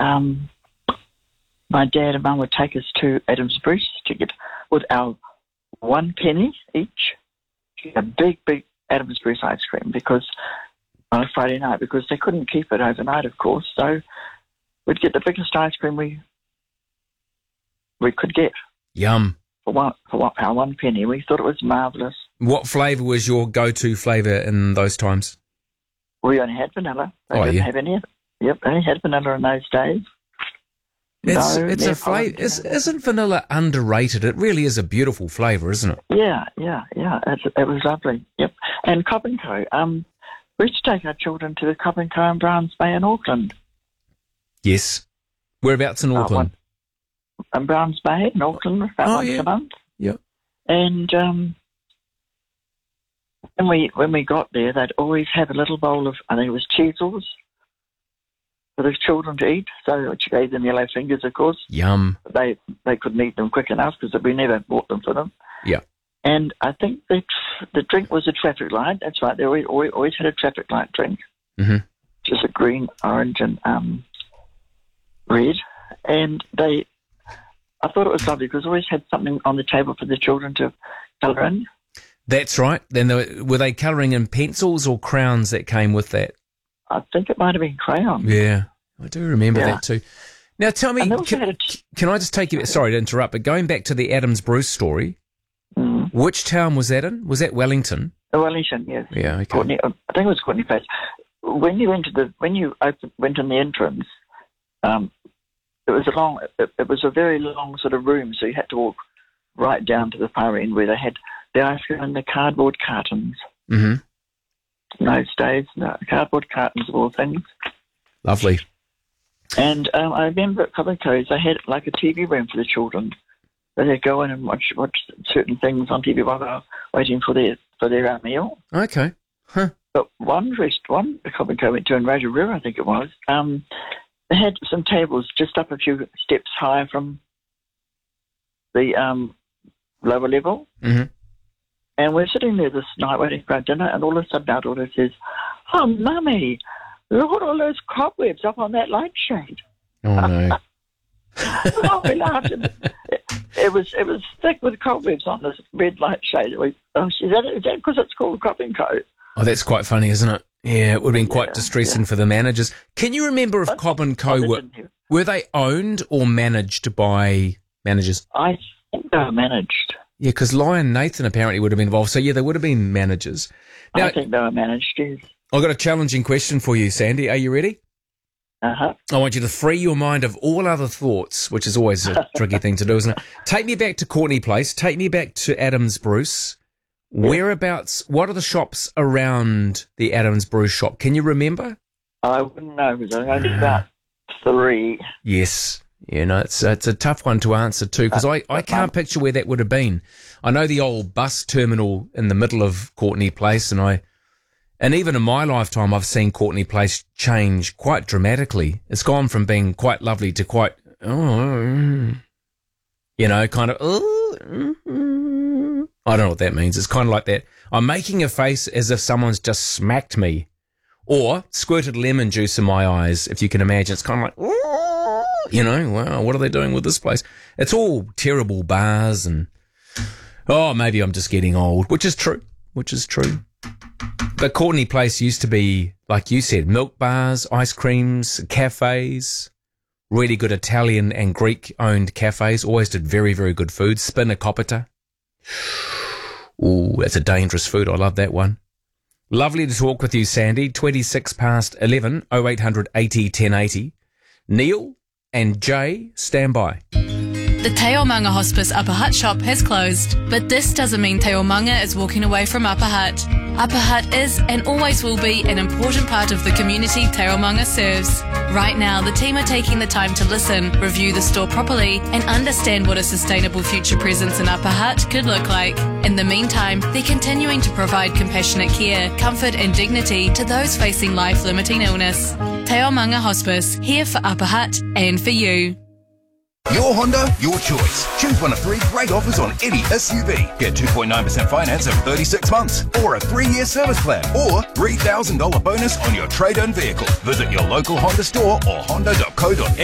my dad and mum would take us to Adams Bruce to get, with our 1 penny each, a big Adams Bruce ice cream on a Friday night, because they couldn't keep it overnight, of course. So we'd get the biggest ice cream we could get. Yum. For our 1 penny. We thought it was marvellous. What flavour was your go-to flavour in those times? We only had vanilla. They didn't have any. Yep, only had vanilla in those days. It's a flavour. Isn't vanilla underrated? It really is a beautiful flavour, isn't it? Yeah. It was lovely. Yep. And Cobb & Co. We used to take our children to the Cobb & Co. in Browns Bay in Auckland. Yes. Whereabouts in Auckland? In Browns Bay in Auckland, about once a month. Yep. And when we got there, they'd always have a little bowl of, I think it was cheesels, for the children to eat. So she gave them yellow fingers, of course. Yum. They couldn't eat them quick enough because we never bought them for them. Yeah. And I think the drink was a traffic light. That's right. They always had a traffic light drink. Mm-hmm. Just a green, orange, and red. And I thought it was lovely because always had something on the table for the children to colour in. That's right. Then were they colouring in pencils or crowns that came with that? I think it might have been crayons. Yeah, I do remember that too. Now tell me, can I just take you, sorry to interrupt, but going back to the Adams Bruce story, which town was that in? Was that Wellington? Wellington, yes. Yeah, okay. Courtney, I think it was Courtney Place. When you went in the entrance, it was a very long sort of room, so you had to walk right down to the far end where they had the ice cream in the cardboard cartons. Mm-hmm. In those days, cardboard cartons of all things. Lovely. And I remember at Cobb & Co's they had like a TV room for the children. They'd go in and watch certain things on TV while they were waiting for their meal. Okay. Huh. But one Cobb & Co went to in Rotorua, I think it was, they had some tables just up a few steps higher from the lower level. Mm-hmm. And we're sitting there this night waiting for our dinner, and all of a sudden our daughter says, "Oh, Mummy, look at all those cobwebs up on that light shade." Oh, no. Oh, we laughed. It was thick with cobwebs on this red light shade. Is that because it's called Cobb & Co? Oh, that's quite funny, isn't it? Yeah, it would have been quite distressing for the managers. Can you remember if Cobb & Co. were they owned or managed by managers? I think they were managed. Yeah, because Lion Nathan apparently would have been involved. So, yeah, they would have been managers. Now, I think they were managed, yes. I've got a challenging question for you, Sandy. Are you ready? Uh-huh. I want you to free your mind of all other thoughts, which is always a tricky thing to do, isn't it? Take me back to Courtney Place. Take me back to Adams Bruce. Whereabouts, what are the shops around the Adams Bruce shop? Can you remember? I wouldn't know because I only about 3. Yes. You know, it's a tough one to answer too, because I can't picture where that would have been. I know the old bus terminal in the middle of Courtney Place, and even in my lifetime, I've seen Courtney Place change quite dramatically. It's gone from being quite lovely to quite, kind of, I don't know what that means. It's kind of like that. I'm making a face as if someone's just smacked me or squirted lemon juice in my eyes, if you can imagine. It's kind of like, wow, what are they doing with this place? It's all terrible bars and, maybe I'm just getting old, which is true. But Courtney Place used to be, like you said, milk bars, ice creams, cafes, really good Italian and Greek-owned cafes, always did very, very good food. Spinacopita. Ooh, that's a dangerous food. I love that one. Lovely to talk with you, Sandy. 11:26, 0800 80 1080. Neil and Jay, stand by. The Te Omanga Hospice Upper Hutt shop has closed, but this doesn't mean Te Omanga is walking away from Upper Hutt. Upper Hutt is and always will be an important part of the community Te Omanga serves. Right now, the team are taking the time to listen, review the store properly, and understand what a sustainable future presence in Upper Hutt could look like. In the meantime, they're continuing to provide compassionate care, comfort and dignity to those facing life-limiting illness. Te Omanga Hospice, here for Upper Hutt and for you. Your Honda, your choice. Choose one of 3 great offers on any SUV. Get 2.9% finance over 36 months, or a 3-year service plan, or $3,000 bonus on your trade-in vehicle. Visit your local Honda store or honda.co.nz.